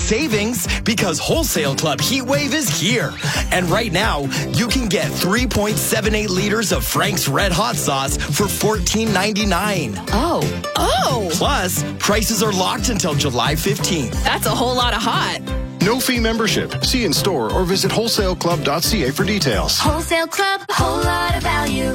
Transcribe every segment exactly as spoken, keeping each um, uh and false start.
savings because Wholesale Club Heat Wave is here. And right now, you can get three point seven eight liters of Frank's Red Hot Sauce for fourteen ninety-nine. Oh, oh! Plus, prices are locked until July fifteenth. That's a whole lot of hot. No fee membership. See in store or visit wholesale club dot c a for details. Wholesale Club, whole lot of value.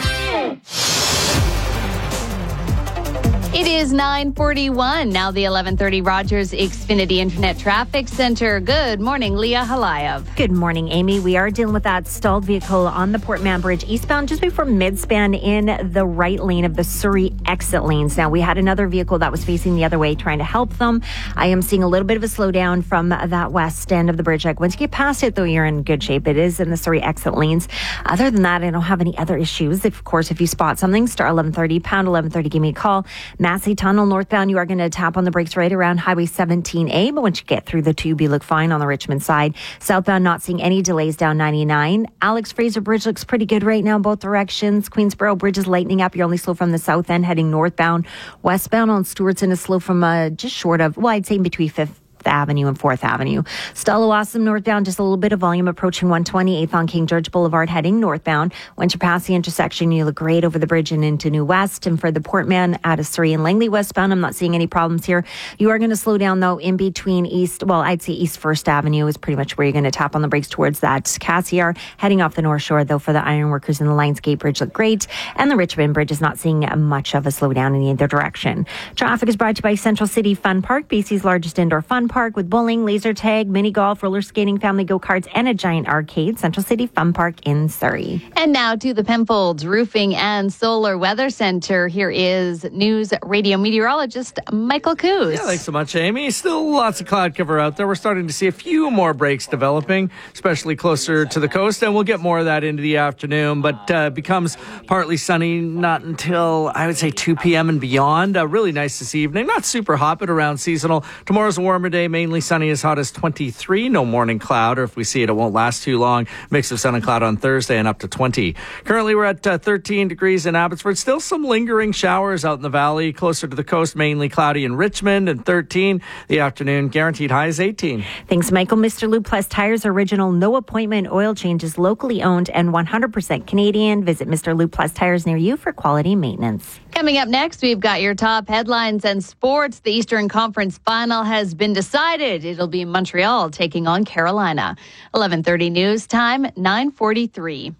It is nine forty-one. Now the eleven thirty Rogers Xfinity Internet Traffic Center. Good morning, Leah Halayev. Good morning, Amy. We are dealing with that stalled vehicle on the Port Mann Bridge eastbound just before midspan in the right lane of the Surrey exit lanes. Now, we had another vehicle that was facing the other way trying to help them. I am seeing a little bit of a slowdown from that west end of the bridge. Like, once you get past it, though, you're in good shape. It is in the Surrey exit lanes. Other than that, I don't have any other issues. If, of course, if you spot something, star eleven thirty, pound eleven thirty, give me a call. Massey Tunnel northbound, you are going to tap on the brakes right around Highway seventeen A, but once you get through the tube, you look fine on the Richmond side. Southbound, not seeing any delays down ninety-nine. Alex Fraser Bridge looks pretty good right now, both directions. Queensboro Bridge is lightening up. You're only slow from the south end heading northbound. Westbound on Stewartson is slow from uh, just short of, well, I'd say in between fifth Avenue and fourth Avenue. Stella-Wasam northbound, just a little bit of volume approaching one twenty-eighth on King George Boulevard heading northbound. Once you pass the intersection, you look great over the bridge and into New West. And for the Port Mann out of Surrey and Langley westbound, I'm not seeing any problems here. You are going to slow down, though, in between East, well, I'd say East First Avenue is pretty much where you're going to tap on the brakes towards that. Cassiar heading off the North Shore, though, for the ironworkers and the Lionsgate Bridge look great. And the Richmond Bridge is not seeing much of a slowdown in either direction. Traffic is brought to you by Central City Fun Park, B C's largest indoor fun park with bowling, laser tag, mini golf, roller skating, family go-karts, and a giant arcade. Central City Fun Park in Surrey. And now to the Penfolds Roofing and Solar Weather Center. Here is News Radio meteorologist Michael Coos. Yeah, thanks so much, Amy. Still lots of cloud cover out there. We're starting to see a few more breaks developing, especially closer to the coast, and we'll get more of that into the afternoon, but uh, becomes partly sunny not until, I would say, two p.m. and beyond. Uh, really nice this evening. Not super hot, but around seasonal. Tomorrow's a warmer day, mainly sunny, as hot as twenty-three. No morning cloud, or if we see it, it won't last too long. Mix of sun and cloud on Thursday and up to twenty. Currently, we're at uh, thirteen degrees in Abbotsford. Still some lingering showers out in the valley. Closer to the coast, mainly cloudy in Richmond, and thirteen. The afternoon guaranteed high is eighteen. Thanks, Michael. Mister Lube Plus Tires original no appointment oil changes, locally owned and one hundred percent Canadian. Visit Mister Lube Plus Tires near you for quality maintenance. Coming up next, we've got your top headlines and sports. The Eastern Conference Final has been decided. It'll be Montreal taking on Carolina. eleven thirty news time, nine forty-three.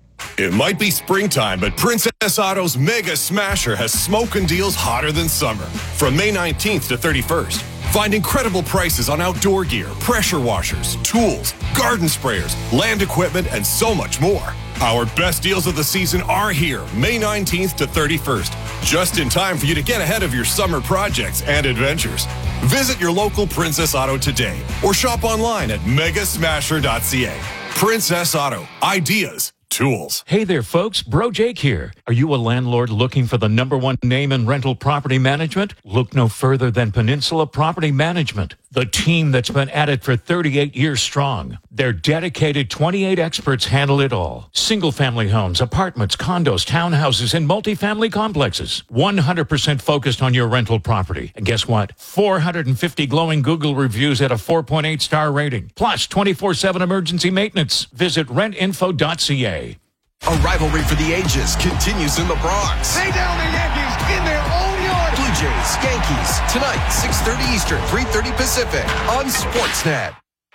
It might be springtime, but Princess Auto's Mega Smasher has smoking deals hotter than summer. From May nineteenth to thirty-first, find incredible prices on outdoor gear, pressure washers, tools, garden sprayers, land equipment, and so much more. Our best deals of the season are here, May nineteenth to thirty-first, just in time for you to get ahead of your summer projects and adventures. Visit your local Princess Auto today or shop online at mega smasher dot c a. Princess Auto, ideas, tools. Hey there, folks. Bro Jake here. Are you a landlord looking for the number one name in rental property management? Look no further than Peninsula Property Management, the team that's been at it for thirty-eight years strong. Their dedicated twenty-eight experts handle it all. Single-family homes, apartments, condos, townhouses, and multifamily complexes. one hundred percent focused on your rental property. And guess what? four hundred fifty glowing Google reviews at a four point eight star rating. Plus twenty-four seven emergency maintenance. Visit rent info dot c a. A rivalry for the ages continues in the Bronx. They down the Yankees in their own yard. Blue Jays, Yankees, tonight, six thirty Eastern, three thirty Pacific on Sportsnet.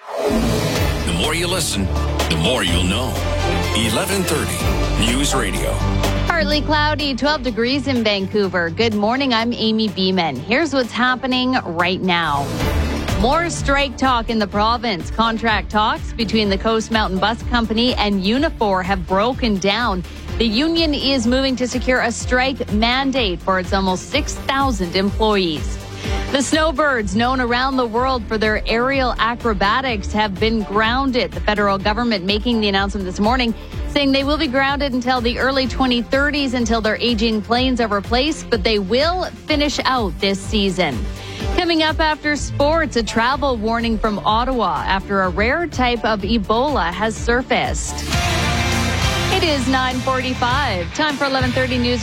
The more you listen, the more you'll know. eleven thirty News Radio. Partly cloudy, twelve degrees in Vancouver. Good morning, I'm Amy Beeman. Here's what's happening right now. More strike talk in the province. Contract talks between the Coast Mountain Bus Company and Unifor have broken down. The union is moving to secure a strike mandate for its almost six thousand employees. The snowbirds, known around the world for their aerial acrobatics, have been grounded. The federal government making the announcement this morning, saying they will be grounded until the early twenty thirties until their aging planes are replaced, but they will finish out this season. Coming up after sports, a travel warning from Ottawa after a rare type of Ebola has surfaced. It is nine forty-five. Time for eleven thirty News